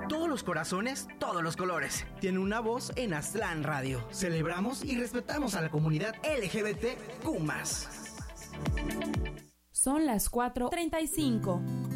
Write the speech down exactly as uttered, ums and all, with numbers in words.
Todos los corazones, todos los colores. Tiene una voz en Aztlán Radio. Celebramos y respetamos a la comunidad L G B T Q más. Son las cuatro treinta y cinco.